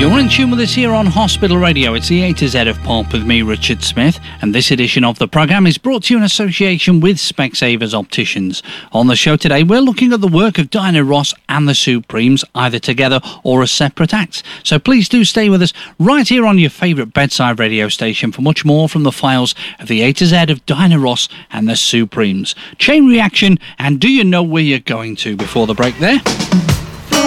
You're in tune with us here on Hospital Radio. It's the A to Z of Pulp with me, Richard Smith, and this edition of the programme is brought to you in association with Specsavers Opticians. On the show today, we're looking at the work of Diana Ross and the Supremes, either together or as separate acts. So please do stay with us right here on your favourite bedside radio station for much more from the files of the A to Z of Diana Ross and the Supremes. Chain Reaction, and Do You Know Where You're Going To before the break there.